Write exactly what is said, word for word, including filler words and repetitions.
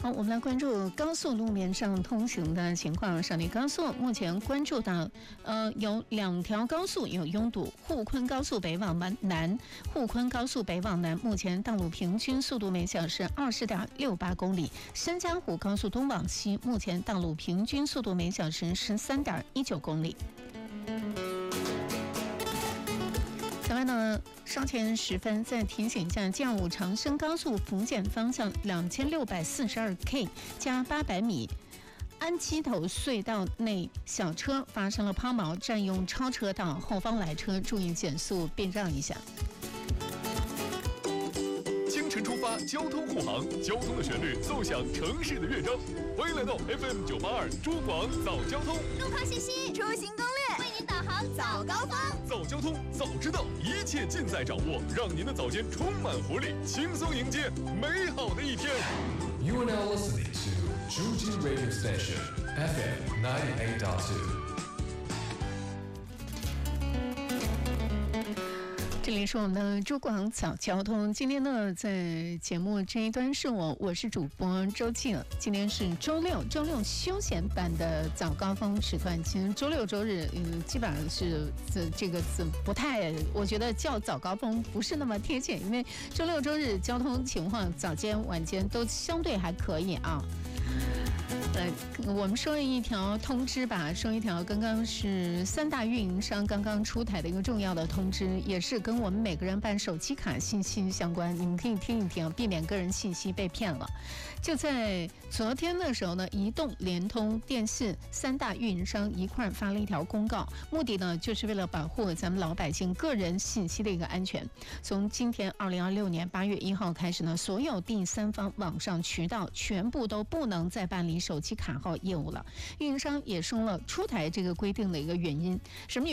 好，我们来关注高速路面上通行的情况。上内高速目前关注到，呃，有两条高速有拥堵，沪昆高速北往南，沪昆高速北往南，目前道路平均速度每小时二十点六八公里；申嘉湖高速东往西，目前道路平均速度每小时十三点一九公里。此外呢，稍前时分再提醒一下，建武长深高速福建方向两千六百四十二 K 加八百米。安七头隧道内小车发生了抛锚，占用超车道，后方来车注意减速避让一下。 清晨出发，交通护航，交通的旋律奏响城市的乐章。欢迎来到 F M 九八二中广早交通， 路况信息、出行攻略，为您导航早高峰。 早交通，早知道，一切尽在掌握，让您的早间充满活力，轻松迎接美好的一天。 You are now listening to Zhuji Radio Station F M ninety-eight point two。 这里是我们的中广早交通，今天呢，在节目这一端是我，我是主播周静。今天是周六，周六休闲版的早高峰时段。其实周六周日，嗯，基本上是这这个字不太，我觉得叫早高峰不是那么贴切，因为周六周日交通情况早间晚间都相对还可以啊。呃，我们说一条通知吧，说一条刚刚是三大运营商刚刚出台的一个重要的通知，也是跟我们每个人办手机卡信息相关，你们可以听一听，避免个人信息被骗了。就在昨天的时候呢，移动、联通、电信三大运营商一块发了一条公告，目的呢就是为了保护咱们老百姓个人信息的一个安全。从今天二零二六年八月一号开始呢，所有第三方网上渠道全部都不能再办理手机卡号业务了。运营商也说了出台这个规定的一个原因，什么原因？